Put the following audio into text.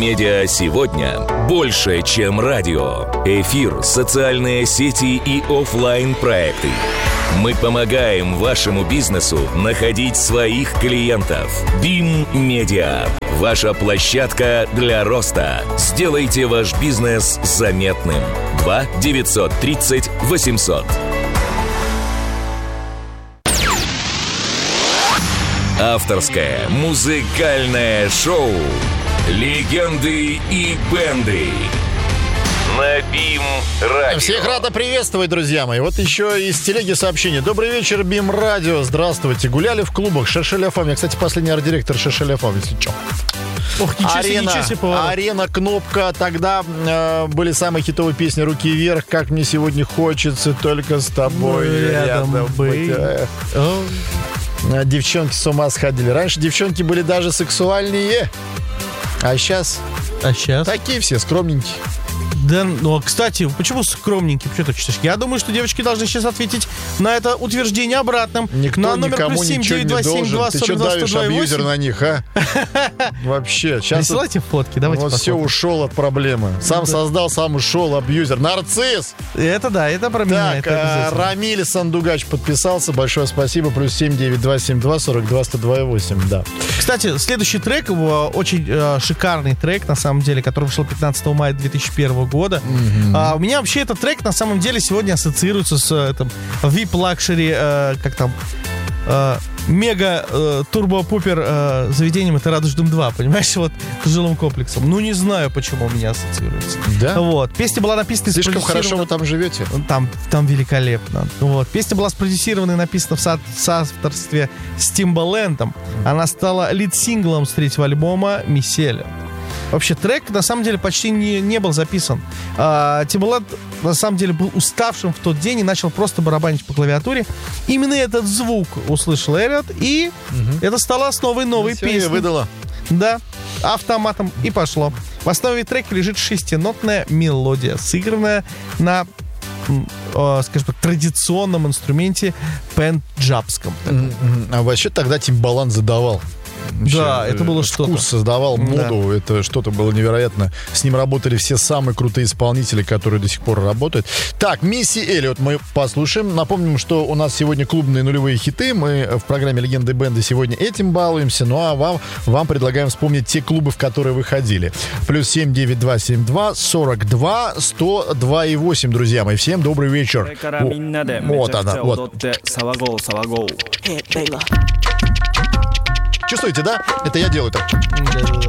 Медиа сегодня больше, чем радио. Эфир, социальные сети и офлайн проекты. Мы помогаем вашему бизнесу находить своих клиентов. BIM Media. Ваша площадка для роста. Сделайте ваш бизнес заметным. 2 930 800. Авторское музыкальное шоу «Легенды и бенды» на BIM Radio. Всех рада приветствовать, друзья мои. Вот еще из телеги сообщение. Добрый вечер, BIM Radio. Здравствуйте. Гуляли в клубах Шешель ФМ. Я, кстати, последний арт-директор Шешель ФМ, если что. Ох, ничего себе, Арена, Кнопка. Тогда были самые хитовые песни «Руки вверх», «Как мне сегодня хочется только с тобой рядом быть». Девчонки с ума сходили. Раньше девчонки были даже сексуальнее. А сейчас? Такие все скромненькие. Да, ну, кстати, почему скромненький? Почему ты считаешь? Я думаю, что девочки должны сейчас ответить на это утверждение обратным. Никто на номер никому ничего не должен. Ты что давишь абьюзер на них, а? Вообще. Присылайте фотки, давайте вот посмотрим. все, ушел от проблемы. Сам создал, сам ушел, абьюзер. Нарцисс! Это да, это про меня. Так, Рамиль Сандугач подписался. Большое спасибо. +7 927 42 102 8. Да. Кстати, следующий трек, очень шикарный трек, на самом деле, который вышел 15 мая 2001 года. У меня вообще этот трек на самом деле сегодня ассоциируется с VIP Luxury, как там, мега турбо-пупер заведением. Это Радужный дом 2, понимаешь, вот с жилым комплексом. Ну, не знаю, почему у меня ассоциируется. Да? Вот. Песня была написана... Слишком хорошо вы там живете. Там великолепно. Вот. Песня была спродюсирована и написана в соавторстве с Тимбалендом. Она стала лид-синглом с третьего альбома «Миселя». Вообще, трек, на самом деле, почти не был записан. Тимбаланд, на самом деле, был уставшим в тот день и начал просто барабанить по клавиатуре. Именно этот звук услышал Эллиот, и это стало основой новой песни. Выдало. Да, автоматом, и пошло. В основе трека лежит шестинотная мелодия, сыгранная на, скажем так, традиционном инструменте пенджабском. А вообще тогда Тимбаланд задавал. Да, это было что-то. Вкус создавал, моду, да. Это что-то было невероятно. С ним работали все самые крутые исполнители, которые до сих пор работают. Так, Мисси Эллиот мы послушаем. Напомним, что у нас сегодня клубные нулевые хиты. Мы в программе «Легенды и бенды» сегодня этим балуемся. Ну а вам предлагаем вспомнить те клубы, в которые вы ходили. +7 9272 42 102 8, друзья мои. Всем добрый вечер. Вот она, вот. Чувствуете, да? Это я делаю так.